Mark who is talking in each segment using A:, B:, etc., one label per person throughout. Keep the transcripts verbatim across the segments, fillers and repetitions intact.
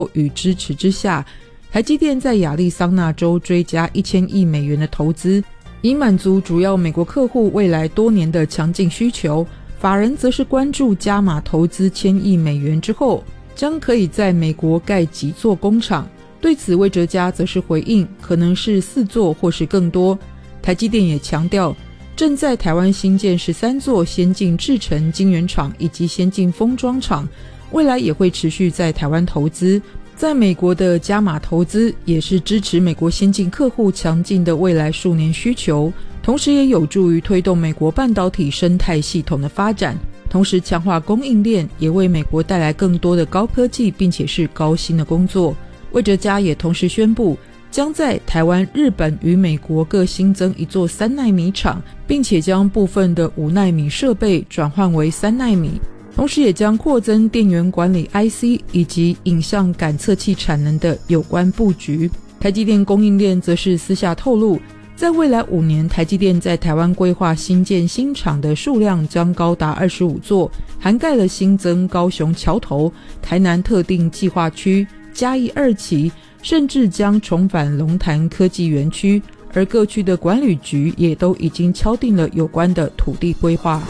A: 与支持之下，台积电在亚利桑那州追加一千亿美元的投资，以满足主要美国客户未来多年的强劲需求。法人则是关注加码投资千亿美元之后，将可以在美国盖几座工厂。对此，魏哲家则是回应，可能是四座或是更多。台积电也强调，正在台湾新建十三座先进制程晶圆厂以及先进封装厂，未来也会持续在台湾投资。在美国的加码投资也是支持美国先进客户强劲的未来数年需求，同时也有助于推动美国半导体生态系统的发展，同时强化供应链，也为美国带来更多的高科技并且是高薪的工作。魏哲家也同时宣布，将在台湾、日本与美国各新增一座三奈米厂，并且将部分的五奈米设备转换为三奈米，同时也将扩增电源管理 I C 以及影像感测器产能的有关布局。台积电供应链则是私下透露，在未来五年，台积电在台湾规划新建新厂的数量将高达二十五座，涵盖了新增高雄桥头、台南特定计划区、嘉义二期，甚至将重返龙潭科技园区，而各区的管理局也都已经敲定了有关的土地规划。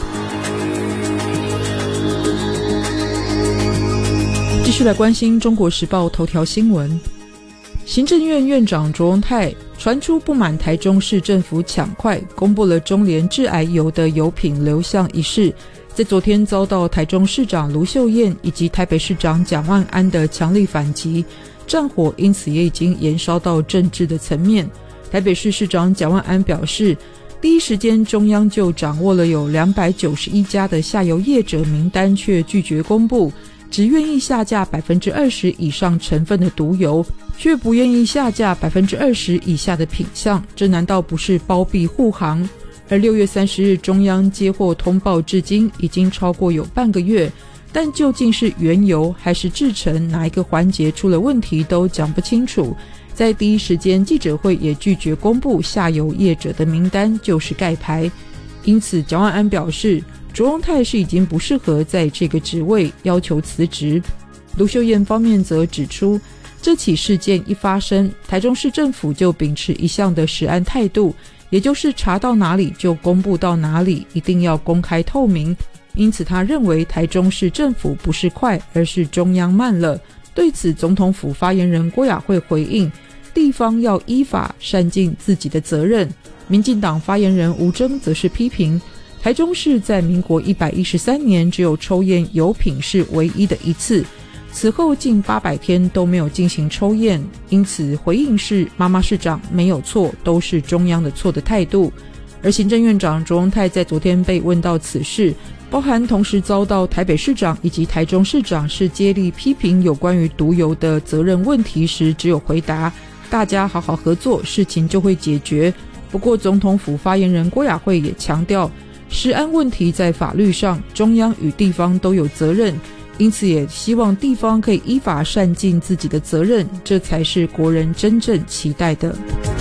A: 继续来关心中国时报头条新闻，行政院院长卓荣泰传出不满台中市政府抢快公布了中联致癌油的油品流向一事，在昨天遭到台中市长卢秀燕以及台北市长蒋万安的强力反击，战火因此也已经延烧到政治的层面。台北市市长蒋万安表示，第一时间中央就掌握了有两百九十一家的下游业者名单，却拒绝公布，只愿意下架 百分之二十 以上成分的毒油，却不愿意下架 百分之二十 以下的品项，这难道不是包庇护航？而六月三十日中央接获通报至今已经超过有半个月，但究竟是原油还是制程哪一个环节出了问题都讲不清楚。在第一时间记者会也拒绝公布下游业者的名单，就是盖牌。因此蒋万安表示，卓荣泰是已经不适合在这个职位，要求辞职。卢秀燕方面则指出，这起事件一发生，台中市政府就秉持一向的实案态度，也就是查到哪里就公布到哪里，一定要公开透明。因此他认为台中市政府不是快，而是中央慢了。对此，总统府发言人郭雅慧回应，地方要依法善尽自己的责任。民进党发言人吴峥则是批评，台中市在民国一百一十三年只有抽验油品是唯一的一次，此后近八百天都没有进行抽验，因此回应是妈妈市长没有错，都是中央的错的态度。而行政院长卓荣泰在昨天被问到此事，包含同时遭到台北市长以及台中市长是接力批评有关于毒油的责任问题时，只有回答大家好好合作，事情就会解决。不过总统府发言人郭雅慧也强调，食安问题在法律上中央与地方都有责任，因此也希望地方可以依法善尽自己的责任，这才是国人真正期待的。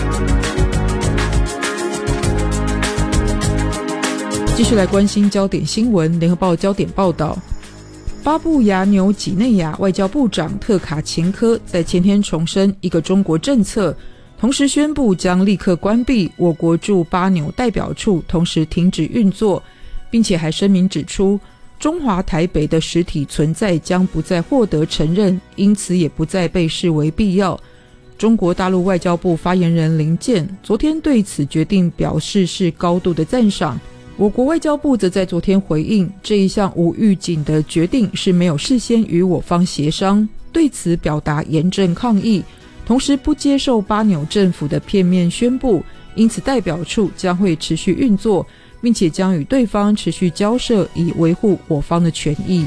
A: 继续来关心焦点新闻，联合报焦点报道，巴布亚纽几内亚外交部长特卡琴科在前天重申一个中国政策，同时宣布将立刻关闭我国驻巴纽代表处，同时停止运作，并且还声明指出，中华台北的实体存在将不再获得承认，因此也不再被视为必要。中国大陆外交部发言人林健昨天对此决定表示是高度的赞赏。我国外交部则在昨天回应，这一项无预警的决定是没有事先与我方协商，对此表达严正抗议，同时不接受巴纽政府的片面宣布，因此代表处将会持续运作，并且将与对方持续交涉，以维护我方的权益。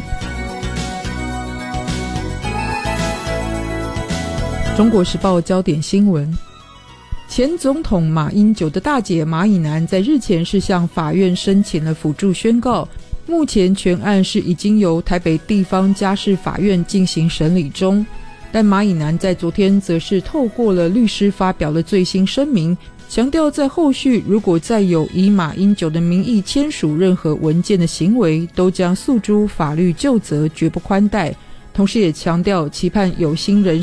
A: 中国时报焦点新闻，前总统马英九的大姐马以南在日前是向法院申请了辅助宣告，目前全案是已经由台北地方家事法院进行审理中。但马以南在昨天则是透过了律师发表了最新声明，强调在后续如果再有以马英九的名义签署任何文件的行为，都将诉诸法律究责，绝不宽待。 同时也强调期盼有心人